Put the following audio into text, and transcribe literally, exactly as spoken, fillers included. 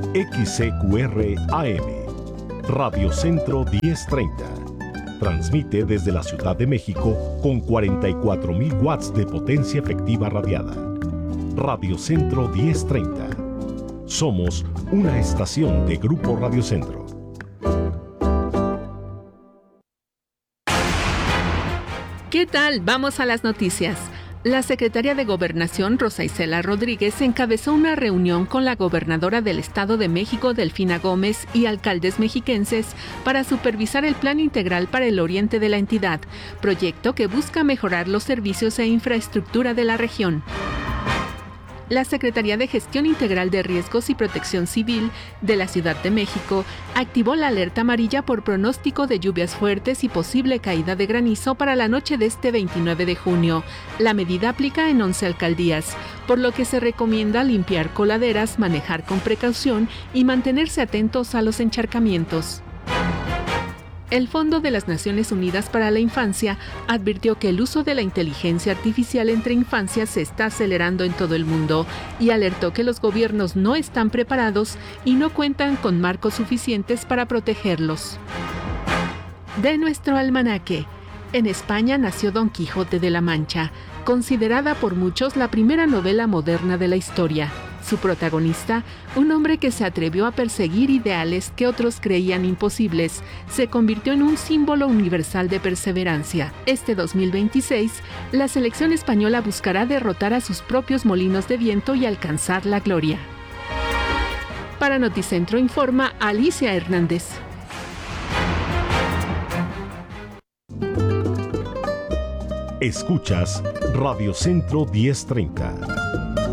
X C Q R A M, Radio Centro diez treinta. Transmite desde la Ciudad de México con cuarenta y cuatro mil watts de potencia efectiva radiada. Radio Centro diez treinta. Somos una estación de Grupo Radio Centro. ¿Qué tal? Vamos a las noticias. La secretaria de Gobernación, Rosa Isela Rodríguez, encabezó una reunión con la gobernadora del Estado de México, Delfina Gómez, y alcaldes mexiquenses para supervisar el Plan Integral para el Oriente de la entidad, proyecto que busca mejorar los servicios e infraestructura de la región. La Secretaría de Gestión Integral de Riesgos y Protección Civil de la Ciudad de México activó la alerta amarilla por pronóstico de lluvias fuertes y posible caída de granizo para la noche de este veintinueve de junio. La medida aplica en once alcaldías, por lo que se recomienda limpiar coladeras, manejar con precaución y mantenerse atentos a los encharcamientos. El Fondo de las Naciones Unidas para la Infancia advirtió que el uso de la inteligencia artificial entre infancias se está acelerando en todo el mundo y alertó que los gobiernos no están preparados y no cuentan con marcos suficientes para protegerlos. De nuestro almanaque. En España nació Don Quijote de la Mancha, considerada por muchos la primera novela moderna de la historia. Su protagonista, un hombre que se atrevió a perseguir ideales que otros creían imposibles, se convirtió en un símbolo universal de perseverancia. Este dos mil veintiséis, la selección española buscará derrotar a sus propios molinos de viento y alcanzar la gloria. Para Noticentro informa Alicia Hernández. Escuchas Radio Centro diez treinta.